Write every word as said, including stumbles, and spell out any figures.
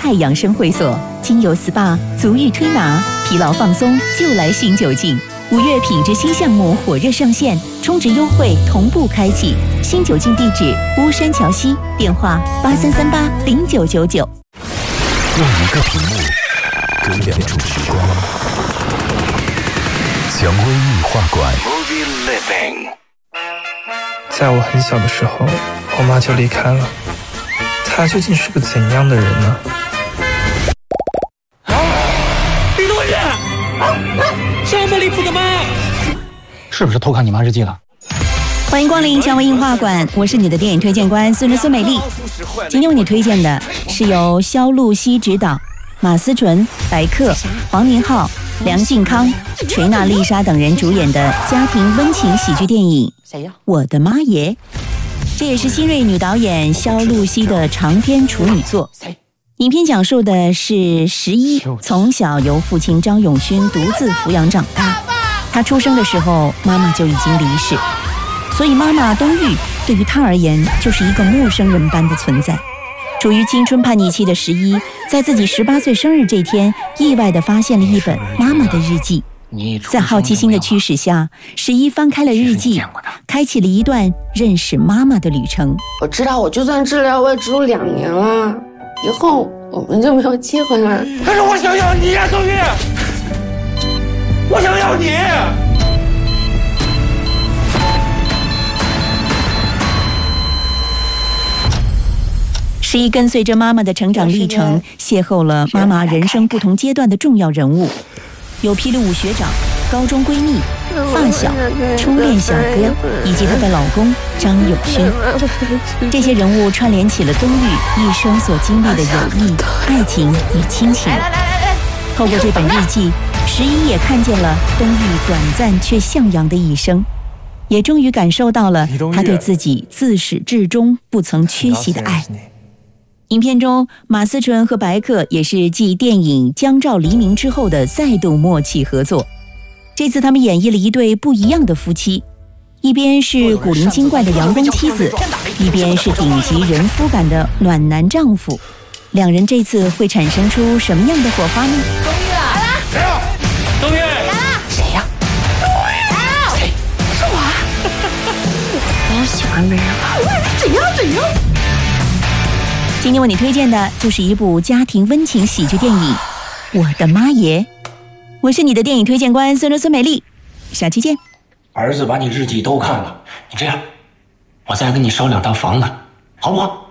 泰养生会所，精油 S P A、足浴推拿，疲劳放松就来新九境。五月品质新项目火热上线，充值优惠同步开启。新九境地址巫山桥西，电话八三三八零九九九。 用一个屏幕隔两种时光。蔷薇艺画馆。 在我很小的时候，我妈就离开了。她究竟是个怎样的人呢？ 李同学，这么离谱的吗？ 是不是偷看你妈日记了？ 欢迎光临蔷薇映画馆，我是你的电影推荐官孙人孙美丽。今天为你推荐的是由萧露西执导，马思纯、白客、黄宁浩、梁靖康、锤娜丽莎等人主演的家庭温情喜剧电影《我的妈耶》。这也是新锐女导演萧露西的长篇处女作。影片讲述的是十一从小由父亲张永勋独自抚养长大，他出生的时候妈妈就已经离世，所以妈妈冬玉对于他而言就是一个陌生人般的存在。处于青春叛逆期的十一，在自己十八岁生日这天，意外地发现了一本妈妈的日记。在好奇心的驱使下，十一翻开了日记，开启了一段认识妈妈的旅程。 我知道，我就算治疗，我也只有两年了，以后我们就没有机会了。 可是我想要你呀，冬玉，我想要你。 十一跟随着妈妈的成长历程，邂逅了妈妈人生不同阶段的重要人物，有霹雳舞学长、高中闺蜜、发小、初恋小哥，以及她的老公张永勋。这些人物串联起了冬玉一生所经历的友谊、爱情与亲情。透过这本日记，十一也看见了冬玉短暂却向阳的一生，也终于感受到了他对自己自始至终不曾缺席的爱。影片中，马思纯和白客也是继电影《江照黎明》之后的再度默契合作。这次他们演绎了一对不一样的夫妻，一边是古灵精怪的阳光妻子，一边是顶级人夫感的暖男丈夫。两人这次会产生出什么样的火花呢？ 冬玉来了！谁呀？冬玉来了！ 谁呀？冬玉来了！谁？是我啊！我好喜欢别人啊！我也是，怎样怎样？ 今天为你推荐的就是一部家庭温情喜剧电影《我的妈耶》。我是你的电影推荐官孙人孙美丽，下期见。 儿子把你日记都看了，你这样，我再跟你烧两套房子，好不好？